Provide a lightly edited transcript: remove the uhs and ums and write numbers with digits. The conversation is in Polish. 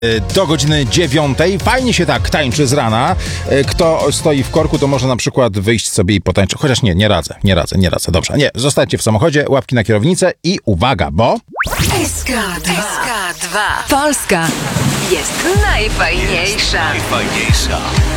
Do godziny 9. Fajnie się tak tańczy z rana. Kto stoi w korku, to może na przykład wyjść sobie i potańczyć. Chociaż nie radzę. Dobrze, nie, zostańcie w samochodzie, łapki na kierownicę i uwaga, bo... SK2. Polska jest najfajniejsza.